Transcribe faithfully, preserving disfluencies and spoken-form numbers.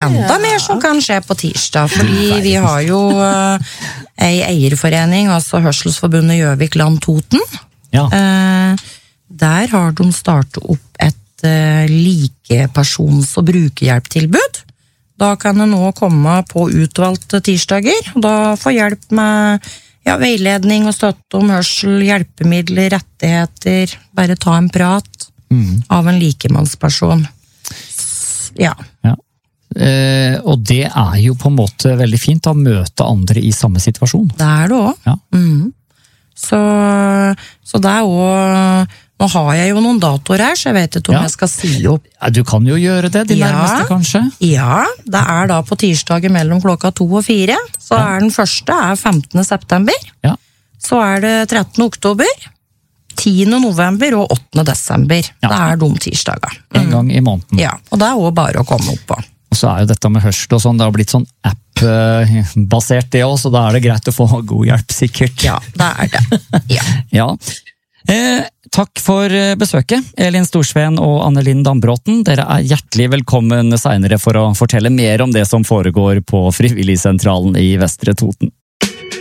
enda ja. mer som kan skje på tirsdag, fordi vi har jo uh, ei eierforening, altså Hørselsforbundet Gjøvik-Land Toten. Ja. Uh, der har de startet opp et uh, likepersons- og brukerhjelptilbud. Da kan det nå komme på utvalgte tirsdager, og da få hjelp med ja, veiledning og støtte om hørsel, hjelpemidler, rettigheter, bare ta en prat mm. av en likemannsperson. Ja. ja. Eh, og det er jo på en måte veldig fint å møte andre i samme situasjon. Det er det også. Ja. Mm. Så, så det er også, nå har jeg jo noen datoer her, så jeg vet ikke om ja. jeg skal si opp. Ja, du kan jo gjøre det, de ja. nærmeste kanskje. Ja, det er da på tirsdager mellom klokka to og fire. Så ja. er den første er femtende september. Ja. Så er det trettende oktober. tiende november og åttende desember. Ja. Det er de tirsdager. Mm. En gang i måneden. Ja, og det er også bare å komme opp på. Og så er jo dette med hørsel og sånn, det har blitt sånn app-basert det også, så da er det greit å få god hjelp, sikkert. Ja, det er det. Ja. ja. Eh, takk for besøket, Elin Storsveen og Anne-Linn Dambråten. Dere er hjertelig velkommen senere for å fortelle mer om det som foregår på Frivilligsentralen i Vestre Toten.